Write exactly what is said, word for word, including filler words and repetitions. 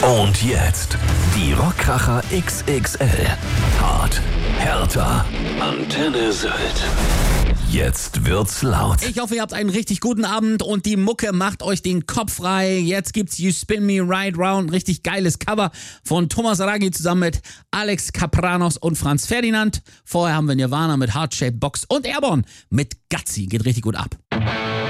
Und jetzt die Rockkracher X X L. Hart, härter, Antenne Sylt. Jetzt wird's laut. Ich hoffe, ihr habt einen richtig guten Abend und die Mucke macht euch den Kopf frei. Jetzt gibt's You Spin Me Right Round, ein richtig geiles Cover von Thomas Raggi zusammen mit Alex Kapranos und Franz Ferdinand. Vorher haben wir Nirvana mit Heart Shaped Box und Airborne mit Gutsy. Geht richtig gut ab.